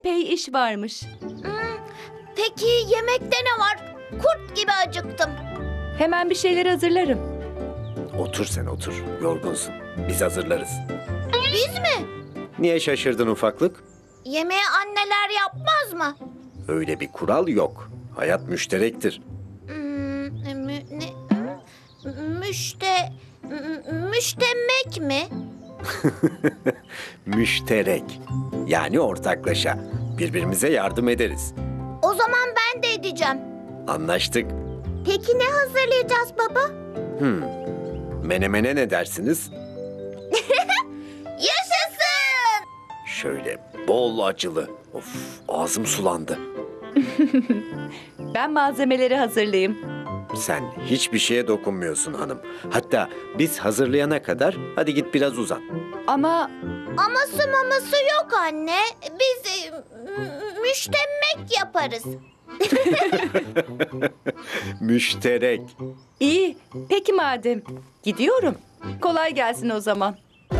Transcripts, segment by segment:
epey iş varmış. Peki yemekte ne var? Kurt gibi acıktım. Hemen bir şeyler hazırlarım. Otur sen otur. Yorgunsun. Biz hazırlarız. Biz mi? Niye şaşırdın ufaklık? Yemeği anneler yapmaz mı? Öyle bir kural yok. Hayat müşterektir. Müştemek mi? Müşterek. Yani ortaklaşa. Birbirimize yardım ederiz. O zaman ben de edeceğim. Anlaştık. Peki ne hazırlayacağız baba? Menemene ne dersiniz? Yaşasın! Şöyle bol acılı. Of, ağzım sulandı. Ben malzemeleri hazırlayayım. Sen hiçbir şeye dokunmuyorsun hanım. Hatta biz hazırlayana kadar hadi git biraz uzan. Ama Aması maması yok anne. Biz müştemek yaparız. Müşterek. iyi. Peki madem. Gidiyorum. Kolay gelsin o zaman.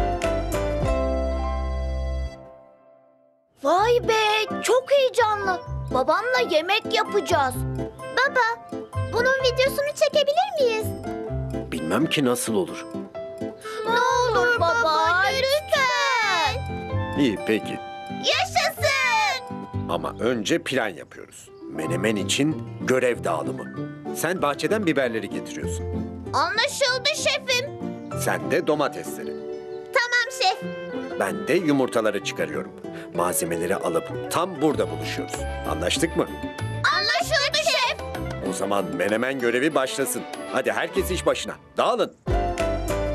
Vay be, çok heyecanlı. Babamla yemek yapacağız. Baba, bunun videosunu çekebilir miyiz? Bilmem ki nasıl olur. Ne olur baba, lütfen. İyi peki. Yaşasın. Ama önce plan yapıyoruz. Menemen için görev dağılımı. Sen bahçeden biberleri getiriyorsun. Anlaşıldı şefim. Sen de domatesleri. Tamam şef. Ben de yumurtaları çıkarıyorum. Malzemeleri alıp tam burada buluşuyoruz. Anlaştık mı? Anlaşıldı şef. O zaman menemen görevi başlasın. Hadi herkes iş başına. Dağılın.